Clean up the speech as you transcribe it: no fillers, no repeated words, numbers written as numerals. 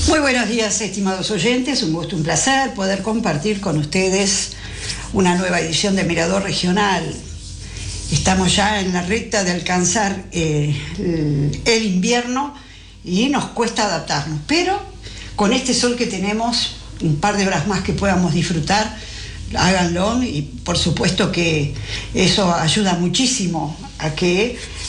Muy buenos días, estimados oyentes. Un gusto, un placer poder compartir con ustedes una nueva edición de Mirador Regional. Estamos ya en la recta de alcanzar el invierno y nos cuesta adaptarnos, pero con este sol que tenemos, un par de horas más que podamos disfrutar, háganlo, y por supuesto que eso ayuda muchísimo a que